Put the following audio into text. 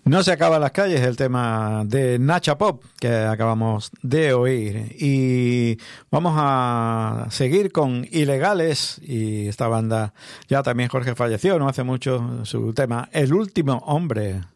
No se acaba en las calles, el tema de Nacha Pop que acabamos de oír. Y vamos a seguir con Ilegales, y esta banda ya también Jorge falleció no hace mucho, su tema El último hombre.